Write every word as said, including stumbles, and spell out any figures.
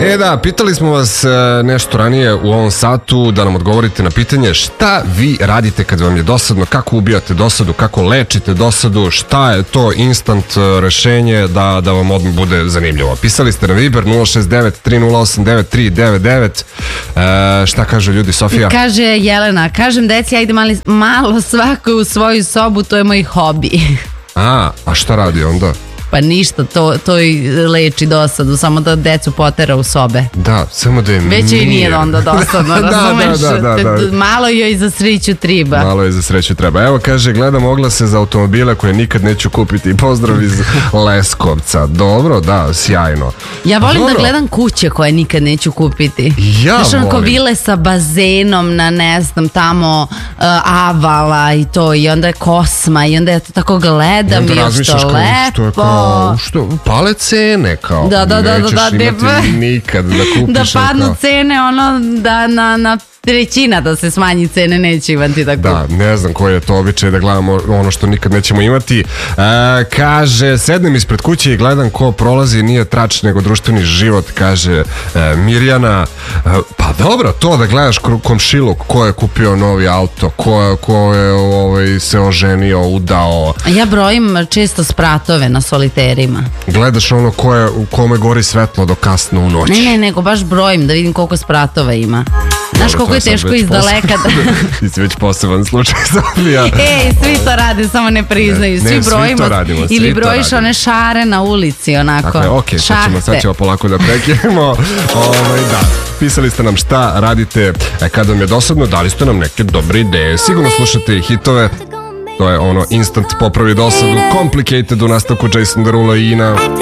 Sreda, pitali smo vas nešto ranije u ovom satu da nam odgovorite na pitanje šta vi radite kad vam je dosadno, kako ubijate dosadu, kako lečite dosadu, šta je to instant rešenje da, da vam odmah bude zanimljivo. Pisali ste na Viber nula šest devet tri nula osam devet tri devet devet. E, šta kažu ljudi, Sofija? Kaže Jelena, kažem deci, ja idem mali, malo svako u svoju sobu, to je moj hobi. A, a šta radi onda? Pa ništa, to, to i leči dosadu, samo da decu potera u sobe. Da, samo da je mir. Već i nije onda dosadno, razumeš? da, da, da, da. Malo joj za sreću treba. Malo je za sreću treba. Evo kaže, gledam oglase za automobile koje nikad neću kupiti. Pozdrav iz Leskovca. Dobro, da, sjajno. Ja volim Dobro. da gledam kuće koje nikad neću kupiti. Ja Znaš, onako volim. vile sa bazenom na, ne znam, tamo uh, Avala i to, i onda je Kosma i onda ja to tako gledam i još to lepo. Što, pale cene kao. Da, da, da, nećeš da, da, imati da, nikad da kupiš. Da padnu kao. cene, ono, da na, na trećina da se smanji cene, neće imati tako. Da, ne znam koji je to običaj da gledamo ono što nikad nećemo imati. E, kaže, sednem ispred kuće i gledam ko prolazi, nije trač nego društveni život, kaže e, Mirjana. E, pa dobro, to da gledaš komšiluk, ko je kupio novi auto, ko, ko je ovaj, se oženio, udao. Ja brojim često spratove na soliterima. Gledaš ono ko je, u kome gori svetlo do kasno u noći. Ne, ne, nego baš brojim da vidim koliko spratova ima. Znaš koliko je teško iz daleka da... Ti si već poseban slučaj, Sofija. Ej, svi to rade, samo ne priznaju. Svi ne, brojimo. Svi to radimo, svi ili to brojiš radimo. One šare na ulici, onako. Dakle, ok, sad ćemo, sad ćemo polako da prekinemo. Ovaj, da, pisali ste nam šta radite kad vam je dosadno, dali ste nam neke dobre ideje. Sigurno slušate hitove. To je ono instant popravi dosadu, Complicated u nastavku Jason Derulo i Ina.